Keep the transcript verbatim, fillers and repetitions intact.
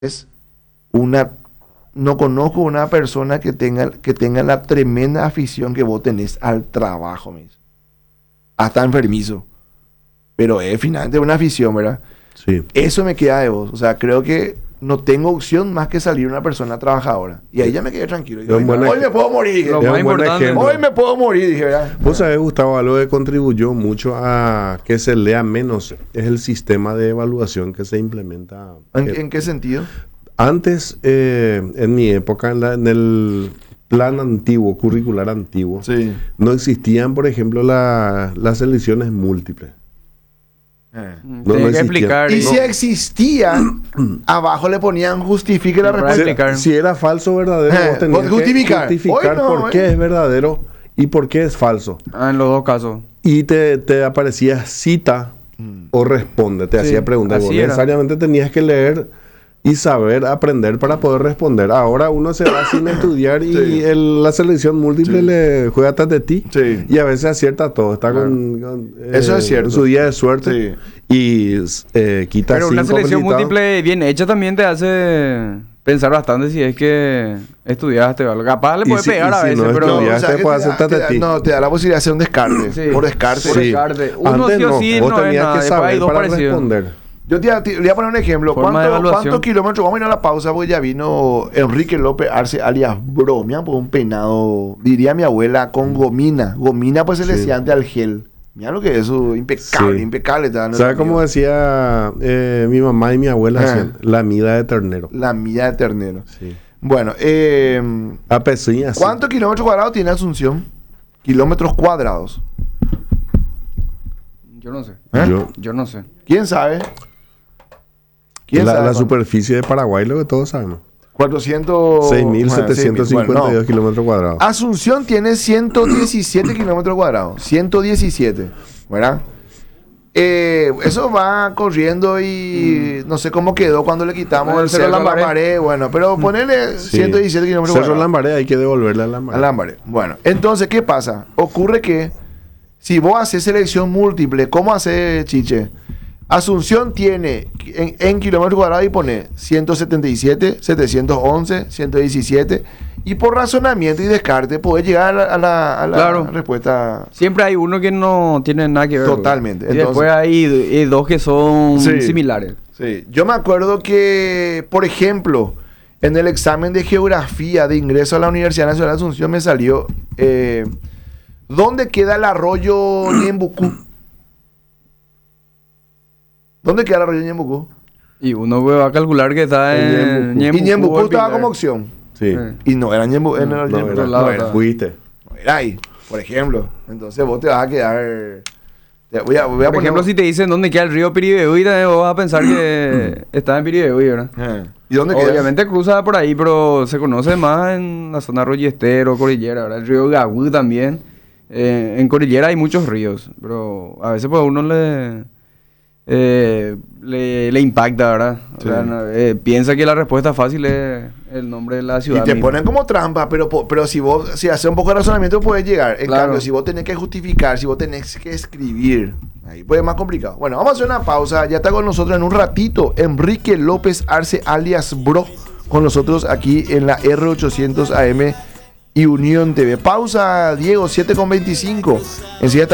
es una, no conozco una persona que tenga, que tenga la tremenda afición que vos tenés al trabajo, me dice. Hasta enfermizo. Pero es finalmente una afición, ¿verdad? Sí. Eso me queda de vos. O sea, creo que no tengo opción más que salir una persona trabajadora. Y ahí ya me quedé tranquilo. Dije, hoy, hoy me puedo morir, dije. Lo más importante. Hoy me puedo morir, dije, ¿verdad? Vos sabés, Gustavo, algo que contribuyó mucho a que se lea menos es el sistema de evaluación que se implementa. ¿En, ¿en qué sentido? Antes, eh, en mi época, en, la, en el plan antiguo, curricular antiguo, sí. no existían, por ejemplo, la, las selecciones múltiples. Eh. No, no que explicar. Y No. si existía, abajo le ponían justifique la respuesta. Si, si era falso o verdadero, Eh, vos tenías justificar. que justificar Hoy no, por eh. qué es verdadero y por qué es falso. Ah, en los dos casos. Y te, te aparecía cita Mm. o responde, te Sí, hacía preguntas. así Vos era. necesariamente tenías que leer y saber aprender para poder responder. Ahora uno se va sin estudiar y Sí. el- la selección múltiple Sí. le juega atrás de ti. Sí. Y a veces acierta todo. Está Claro. con, con, eh, Eso es cierto. su día de suerte Sí. y eh, quita Pero una cinco selección habilitados. múltiple bien hecha también te hace pensar bastante si es que estudiaste o algo. Capaz le Y puede si- pegar y a si veces, no pero... estudiaste, que puede te da- aceptar te de da- ti. No, te da la posibilidad de hacer un descarte. Sí. Por descarte. Por Sí. descarte. Uno Antes sí o no, sí vos no es tenías nada. que Después hay saber dos para parecidos. responder. Yo te, te- le voy a poner un ejemplo. Forma de ¿Cuánto- evaluación. ¿Cuántos kilómetros? Vamos a ir a la pausa porque ya vino Enrique López Arce, alias Bro. Mira, pues un peinado, diría mi abuela, con gomina. Gomina pues se le Sí. decía antes al gel. Mira lo que es eso, impecable, Sí. impecable. está, no ¿Sabes es cómo mío. decía eh, mi mamá y mi abuela? Ah. Hacían la mida de ternero. La milla de ternero. Sí. Bueno, eh, A pezuñas. ¿cuántos kilómetros cuadrados tiene Asunción? Kilómetros cuadrados. Yo no sé. ¿Eh? Yo, Yo no sé. ¿Quién sabe? ¿Quién la, sabe? la cuánto? superficie de Paraguay, lo que todos sabemos. cuatrocientos... seis mil setecientos cincuenta y dos Bueno, no. kilómetros cuadrados. Asunción tiene ciento diecisiete kilómetros cuadrados. ciento diecisiete, ¿verdad? Eh, eso va corriendo y no sé cómo quedó cuando le quitamos Ah, el el Cerro Cerro Lambaré. Lambaré. Bueno, pero ponerle Sí. ciento diecisiete kilómetros Cerro cuadrados. Lambaré hay que devolverle a Lambaré. A Lambaré. Bueno, entonces, ¿qué pasa? Ocurre que si vos haces selección múltiple, ¿cómo hace Chiche? Asunción tiene en, en kilómetros cuadrados y pone ciento setenta y siete, setecientos once, ciento diecisiete y por razonamiento y descarte podés llegar a la, a la- a la Claro. respuesta Siempre hay uno que no tiene nada que ver. Totalmente. Y Entonces- después hay eh, dos que son Sí. similares. Sí, yo me acuerdo que, por ejemplo, en el examen de geografía de ingreso a la Universidad Nacional de Asunción me salió eh, ¿dónde queda el arroyo Ñembucú? ¿Dónde queda el arroyo Ñembucú? Y uno va a calcular que está En en Ñembucú. Y Ñembucú o en estaba Pilar. como opción. Sí. Eh. Y no era Ñembucú. No, No, Ñembucú, era, lado no estaba. era. fuiste. No era ahí, por ejemplo. Entonces vos te vas a quedar... te voy a, voy a Por poner- ejemplo, si te dicen dónde queda el río Piribebuy, también vos vas a pensar que está en Piribebuy, ¿verdad? Eh, ¿Y dónde queda? Obviamente cruza por ahí, pero se conoce más en la zona Rollestero, Cordillera, ¿verdad? El río Gagú también. Eh, en Cordillera hay muchos ríos, pero a veces pues a uno le, eh, le, le impacta, ¿verdad? O Sí. sea, no, eh, piensa que la respuesta fácil es el nombre de la Y ciudad te misma. ponen como trampa, pero, po- pero si vos, si haces un poco de razonamiento, puedes llegar. En Claro. cambio, si vos tenés que justificar, si vos tenés que escribir, ahí puede ser más complicado. Bueno, vamos a hacer una pausa. Ya está con nosotros en un ratito Enrique López Arce, alias Bro, con nosotros aquí en la R ochocientos A M y Unión T V. Pausa, Diego, siete con veinticinco. Enseguida